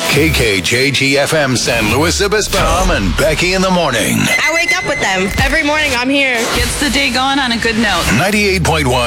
KKJG-FM San Luis Obispo. Tom and Becky in the morning. I wake up with them. Every morning I'm here. Gets the day going on a good note. 98.1